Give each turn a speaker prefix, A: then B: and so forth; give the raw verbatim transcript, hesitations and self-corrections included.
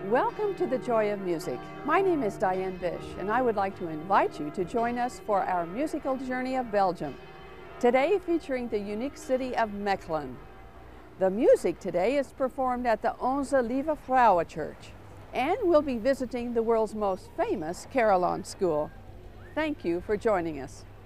A: Welcome to the Joy of Music. My name is Diane Bish, and I would like to invite you to join us for our musical journey of Belgium. Today featuring the unique city of Mechelen. The music today is performed at the Onze Lieve Vrouwen Church, and we'll be visiting the world's most famous carillon school. Thank you for joining us.